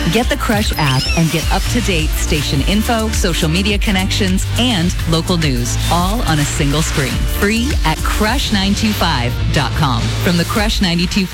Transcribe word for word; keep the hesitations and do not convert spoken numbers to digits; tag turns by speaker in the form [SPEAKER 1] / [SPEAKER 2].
[SPEAKER 1] Get the Crush app and get up-to-date station info, social media connections, and local news, all on a single screen. Free at crush nine two five dot com. From the Crush ninety-two point five